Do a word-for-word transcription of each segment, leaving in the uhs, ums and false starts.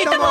いとも。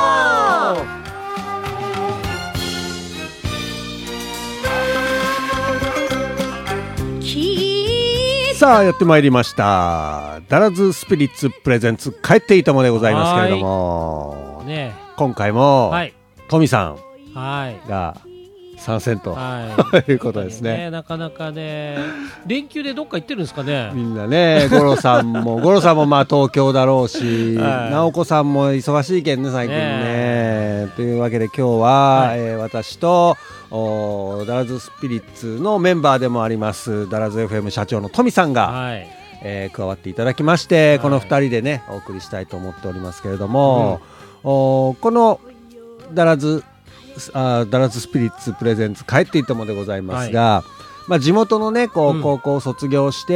さあやってまいりましたダラズスピリッツプレゼンツ帰っていいともでございますけれども、ね、今回も、はい、トミさんが参戦と、はい、いうことですね。 ね、なかなかね連休でどっか行ってるんですかね、 みんなね。ゴロさんもゴロさんもまあ東京だろうし、はい、直子さんも忙しいけんね最近ね。というわけで今日は、はい、えー、私とダラズスピリッツのメンバーでもありますダラズ エフエム 社長のトミさんが、はい、えー、加わっていただきまして、はい、このふたりでねお送りしたいと思っておりますけれども、うん、おこのダラズあダラズスピリッツプレゼンツ帰っていいともでございますが、はい、まあ、地元のねこう、うん、高校を卒業して、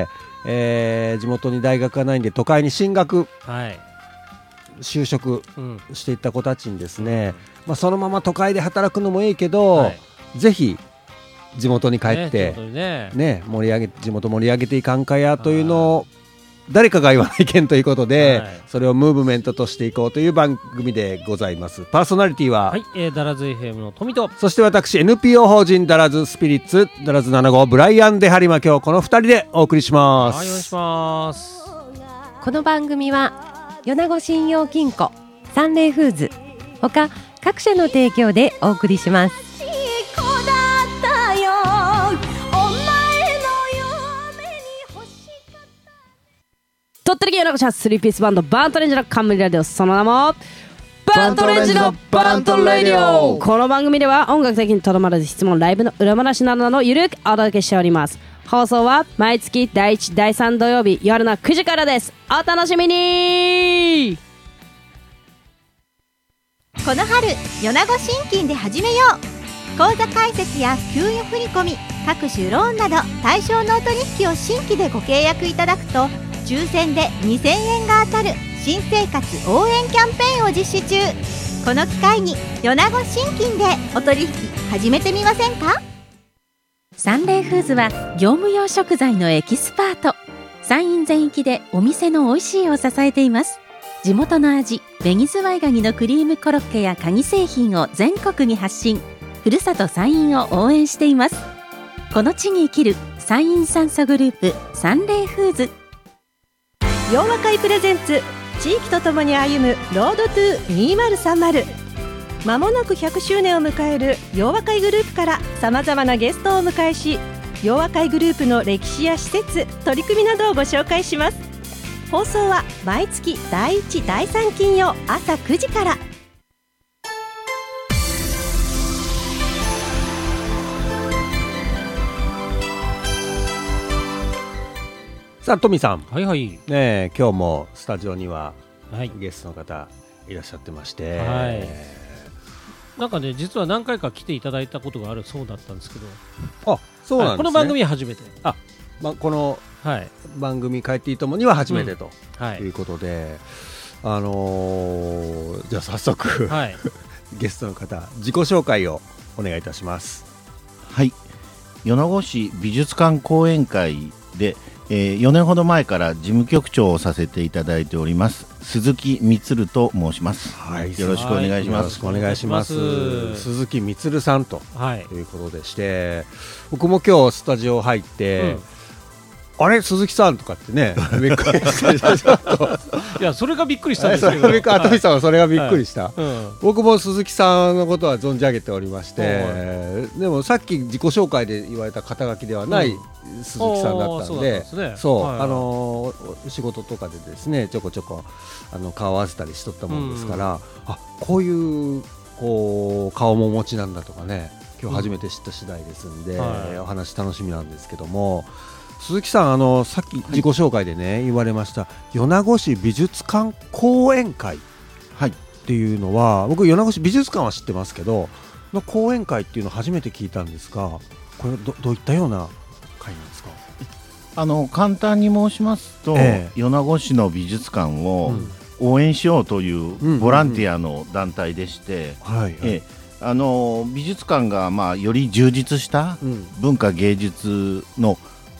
えー、地元に大学がないんで都会に進学、はい、就職していった子たちにですね、うん、まあ、そのまま都会で働くのもいいけど、はい、ぜひ地元に帰って、ねね、盛り上げ地元盛り上げていかんかやというのを誰かが言わないけんということで、はい、それをムーブメントとしていこうという番組でございます。パーソナリティは、 はい、えー、ダラズ エフエム の富と、 そして私 エヌピーオー 法人ダラズスピリッツダラズなな号ブライアン・デハリマ、今日このふたりでお送りします。 はい、お願いします。 この番組は米子信用金庫、サンレイフーズ他各社の提供でお送りします。 鳥取県米子市スリーピースバンドバントレンジの冠ラディオ、その名もバントレンジのバントレディオ。この番組では音楽的にとどまらず質問、ライブの裏話などのゆるくお届けしております。放送は毎月だいいち、だいさん土曜日夜のくじからです。お楽しみに。 この春米子新金で始めよう。口座開設や給与振込、各種ローンなど対象のお取引を新規でご契約いただくと抽選でにせんえんが当たる新生活応援キャンペーンを実施中。この機会に米子新金でお取引始めてみませんか。 サンレイフーズは業務用食材のエキスパート。山陰全域でお店の美味しいを支えています。地元の味、紅ズワイガニのクリームコロッケやカニ製品を全国に発信。ふるさと山陰を応援しています。この地に生きる山陰酸素グループサンレイフーズ。 洋和会プレゼンツ、地域とともに歩むロードトゥにせんさんじゅう。まもなくひゃくしゅうねんを迎える洋和会グループからさまざまなゲストをお迎えし、洋和会グループの歴史や施設、取り組みなどをご紹介します。放送は毎月だいいち、だいさん金曜朝くじから。 さあトミさん、 はいはい、 ね、今日もスタジオにはゲストの方いらっしゃってまして、はい、 なんかね実は何回か来ていただいたことがあるそうだったんですけど、 あ、そうなんですね、はい、 この番組は初めて、 あ、ま、この番組帰っていいともには初めてと、うん、はい、いうことで、あのー、じゃあ早速、はい、ゲストの方自己紹介をお願いいたします。 はい、米子市美術館講演会でえー、よねんほど前から事務局長をさせていただいております鈴木充と申します、はい、よろしくお願いします。よろしくお願いします。鈴木充さんということでして、はい、僕も今日スタジオ入って、うん、あれ鈴木さんとかってねびっくりしたいやそれがびっくりしたんですけど、 あとみさんはそれがびっくりした、はい、うん、僕も鈴木さんのことは存じ上げておりまして、でもさっき自己紹介で言われた肩書きではない、うん、鈴木さんだったので、そう、はいはい、あのー、仕事とかでですねちょこちょこあの顔合わせたりしとったもんですから、うん、あ、こういうこう顔もお持ちなんだとかね、今日初めて知った次第ですんで、うん、はい、お話楽しみなんですけども、鈴木さん、あのさっき自己紹介でね、はい、言われました米子市美術館講演会っていうのは、はい、僕米子市美術館は知ってますけどの講演会っていうのを初めて聞いたんですが、これ ど, どういったような会なんですか。 あの簡単に申しますと、ええ、米子市の美術館を応援しようというボランティアの団体でして、あの美術館がまあより充実した文化芸術の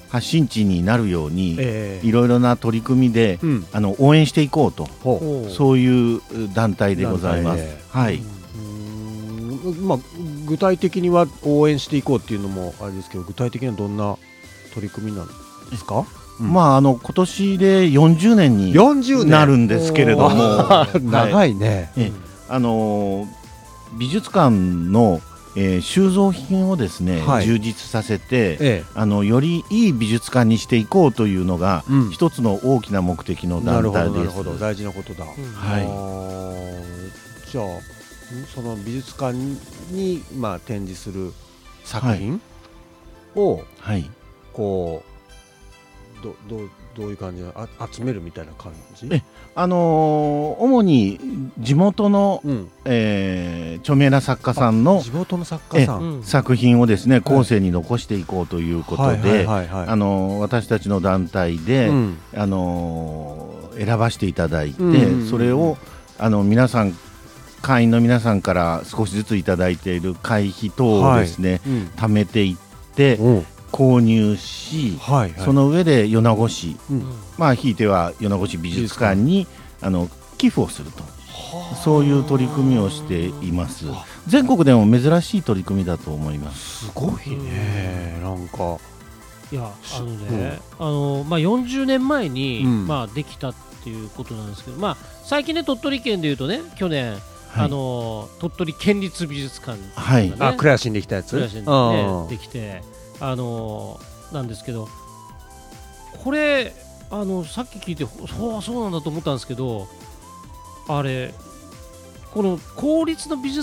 発信地になるように、 えいろいろな取り組みで、 うん、 あの応援していこうと、 ほうそういう団体でございます。 団体ではい。 うーんまあ、具体的には応援していこうっていうのもあれですけど、具体的にはどんな取り組みなんですか？うん、 まああの今年でよんじゅうねんによんじゅうねんなるんですけれども、 長いね。 えあの美術館のえー、収蔵品をですね、はい、充実させて、ええ、あのよりいい美術館にしていこうというのが、うん、一つの大きな目的の団体です。 なるほど、大事なことだ。うん、 はい。 じゃあその美術館に、まあ、展示する作品を、はい、こうどどうどういう感じであ集めるみたいな感じ？ えあのー、主に地元の、うんえー、著名な作家さんの地元の作家さん作品をですね、後世に残していこうということで私たちの団体で、うん、あのー、選ばせていただいて、うん、それをあの皆さん会員の皆さんから少しずついただいている会費等をですね、はいうん、貯めていって、うん購入し、はいはい、その上で米子市、うん、まあひいては米子市美術館にあの寄付をすると、そういう取り組みをしています。全国でも珍しい取り組みだと思います。 すごいね、なんかいやあのね、うん、あのまあよんじゅうねんまえに、うん、まあできたっていうことなんですけど、まあ最近ね鳥取県でいうとね去年はい、あの鳥取県立美術館、ね、 はい、あクレアシンできたやつ、 クレアシンで、ね、できて。あのー、なんですけどこれあのさっき聞いてそうそうなんだと思ったんですけどあれこの公立の美術